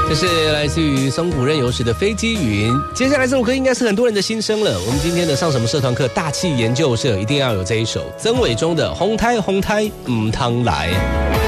这是来自于松浦任由时的飞机云。接下来这首歌应该是很多人的心声了。我们今天的上什么社团课？大气研究社一定要有这一首曾伟忠的《红胎红胎唔通来》。